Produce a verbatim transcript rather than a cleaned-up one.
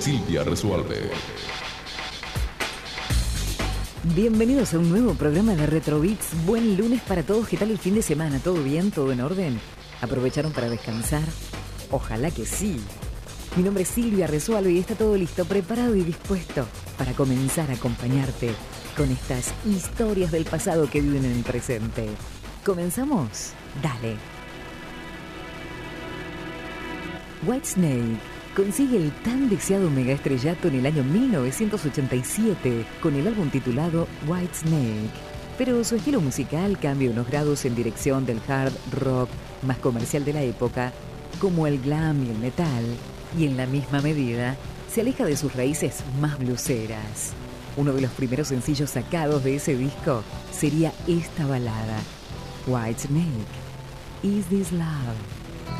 Silvia resuelve. Bienvenidos a un nuevo programa de Retro Beats. Buen lunes para todos. ¿Qué tal el fin de semana? ¿Todo bien? ¿Todo en orden? ¿Aprovecharon para descansar? Ojalá que sí. Mi nombre es Silvia Resuelve y está todo listo, preparado y dispuesto para comenzar a acompañarte con estas historias del pasado que viven en el presente. ¿Comenzamos? Dale. Whitesnake consigue el tan deseado megaestrellato en el año mil novecientos ochenta y siete con el álbum titulado Whitesnake, pero su estilo musical cambia unos grados en dirección del hard rock más comercial de la época, como el glam y el metal, y en la misma medida se aleja de sus raíces más blueseras. Uno de los primeros sencillos sacados de ese disco sería esta balada, Whitesnake, Is This Love?